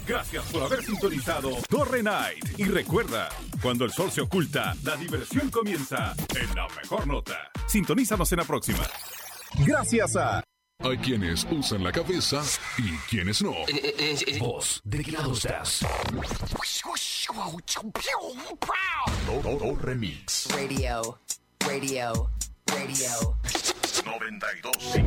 Gracias por haber sintonizado Torre Night. Y recuerda, cuando el sol se oculta, la diversión comienza en la mejor nota. Sintonízanos en la próxima. Gracias a... Hay quienes usan la cabeza y quienes no. Vos, ¿de qué lado estás? Remix. Radio. 92.5.